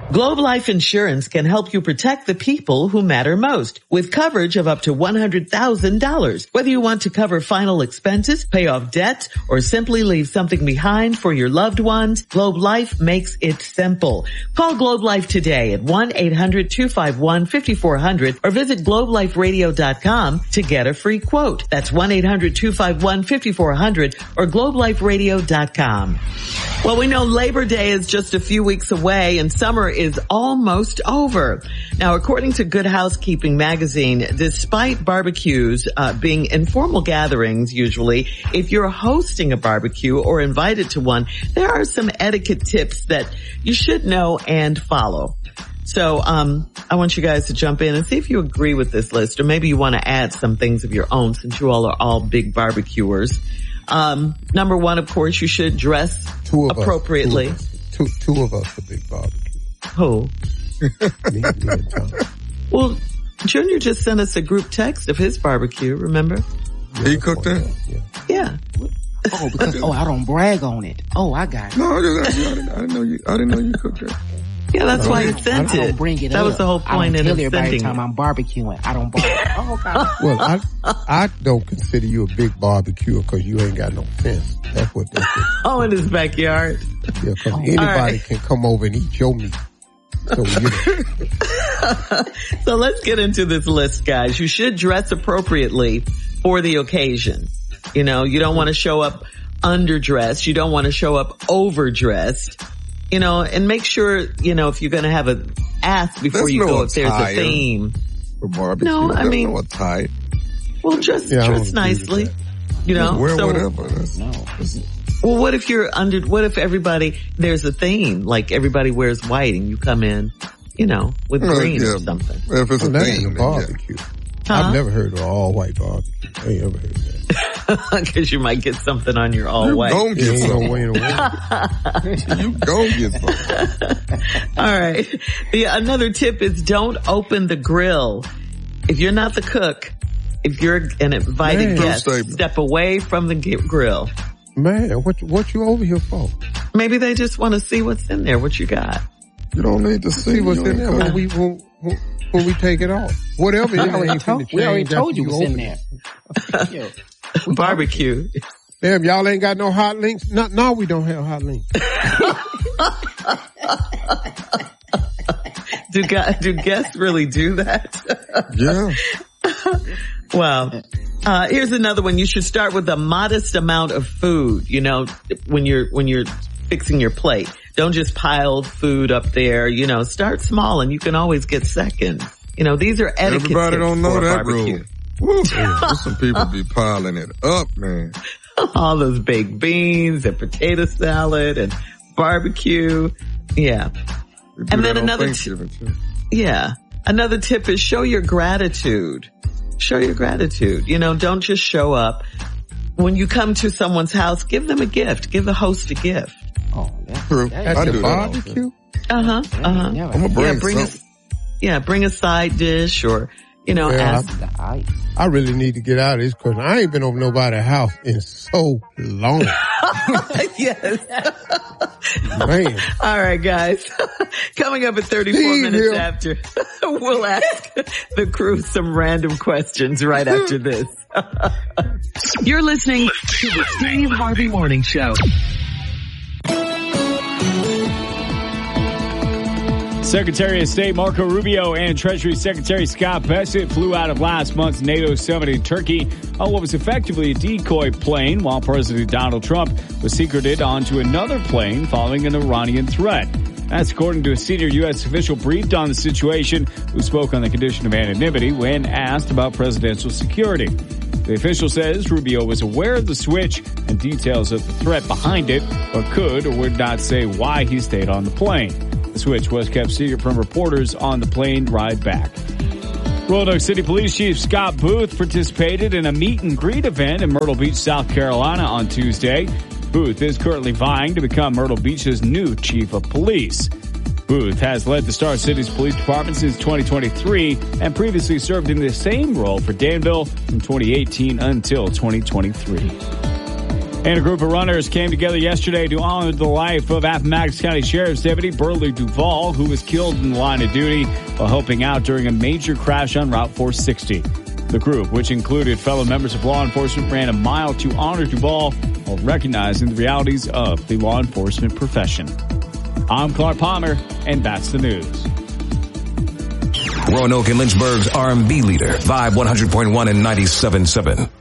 Globe Life Insurance can help you protect the people who matter most with coverage of up to $100,000. Whether you want to cover final expenses, pay off debt, or simply leave something behind for your loved ones, Globe Life makes it simple. Call Globe Life today at 1-800-251-5400 or visit globeliferadio.com to get a free quote. That's 1-800-251-5400 or globeliferadio.com. Well, we know Labor Day is just a few weeks away and summer is almost over. Now, according to Good Housekeeping magazine, despite barbecues being informal gatherings usually, if you're hosting a barbecue or invited to one, there are some etiquette tips that you should know and follow. So I want you guys to jump in and see if you agree with this list, or maybe you want to add some things of your own since you all are all big barbecuers. Number one, of course, you should dress appropriately. Two of us are big barbecue. Who? Me and Tom. Well, Junior just sent us a group text of his barbecue, remember? Yeah, he cooked that? Yeah. Oh, because, I don't brag on it. Oh, I got it. No, I didn't know you cooked that. Yeah, that's why he sent it. I don't bring it that up. was the whole point in him sending every it. time I'm barbecuing. I don't brag. Oh, God. Well, I don't consider you a big barbecuer because you ain't got no fence. That's what that is. Oh, in his backyard. Yeah, because anybody can come over and eat your meat. So, So let's get into this list, guys. You should dress appropriately for the occasion. You know, you don't want to show up underdressed. You don't want to show up overdressed. You know, and make sure, you know, if you're going to have ask before you go if there's a theme. For barbecue. No, I mean, no attire. Well, dress nicely. You know, wear whatever. Well, what if there's a theme, like everybody wears white and you come in, you know, with green or something. If it's a theme, barbecue. I've never heard of all white barbecue. I ain't ever heard of that. Because you might get something on your all white. You gon' get no way in the world. You gon' get something. All right. Another tip is don't open the grill. If you're not the cook, if you're an invited guest, step away from the grill. Man, what you over here for? Maybe they just want to see what's in there, what you got. You don't need to see what's in there when we take it off. Whatever. We already told you what's in there. Barbecue. Damn, y'all ain't got no hot links? No, we don't have hot links. Do guests really do that? Yeah. Well, here's another one. You should start with a modest amount of food, you know, when you're fixing your plate. Don't just pile food up there, you know, start small and you can always get second. You know, these are etiquette Everybody tips don't know for that barbecue. rule. Woo. Some people be piling it up, man. All those baked beans and potato salad and barbecue. Yeah. And then another tip is show your gratitude. Show your gratitude. You know, don't just show up. When you come to someone's house, give them a gift. Give the host a gift. Oh, that's true. At the barbecue? I'm gonna bring a side dish or, you know, ask. I really need to get out of this because I ain't been over nobody's house in so long. Yes. Man. All right, guys. Coming up at 34 minutes after, we'll ask the crew some random questions right after this. You're listening to the Steve Harvey Morning Show. Secretary of State Marco Rubio and Treasury Secretary Scott Bessent flew out of last month's NATO summit in Turkey on what was effectively a decoy plane, while President Donald Trump was secreted onto another plane following an Iranian threat. That's according to a senior U.S. official briefed on the situation, who spoke on the condition of anonymity when asked about presidential security. The official says Rubio was aware of the switch and details of the threat behind it, but could or would not say why he stayed on the plane. The switch was kept secret from reporters on the plane ride back. Roanoke City Police Chief Scott Booth participated in a meet and greet event in Myrtle Beach, South Carolina on Tuesday. Booth is currently vying to become Myrtle Beach's new chief of police. Booth has led the Star City's police department since 2023 and previously served in the same role for Danville from 2018 until 2023. And a group of runners came together yesterday to honor the life of Appomattox County Sheriff's Deputy Burley Duvall, who was killed in the line of duty while helping out during a major crash on Route 460. The group, which included fellow members of law enforcement, ran a mile to honor Duvall while recognizing the realities of the law enforcement profession. I'm Clark Palmer, and that's the news. Roanoke and Lynchburg's R&B leader, Vibe 100.1 and 97.7.